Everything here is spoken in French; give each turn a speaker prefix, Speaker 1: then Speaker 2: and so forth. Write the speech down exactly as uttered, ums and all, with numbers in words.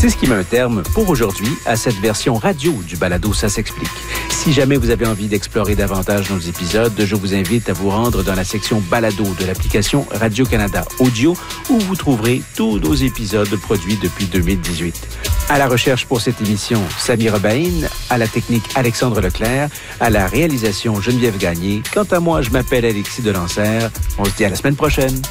Speaker 1: C'est ce qui met un terme pour aujourd'hui à cette version radio du balado Ça s'explique. Si jamais vous avez envie d'explorer davantage nos épisodes, je vous invite à vous rendre dans la section balado de l'application Radio-Canada Audio où vous trouverez tous nos épisodes produits depuis deux mille dix-huit. À la recherche pour cette émission, Samira Bain, à la technique Alexandre Leclerc, à la réalisation Geneviève Gagné. Quant à moi, je m'appelle Alexis Delancer. On se dit à la semaine prochaine.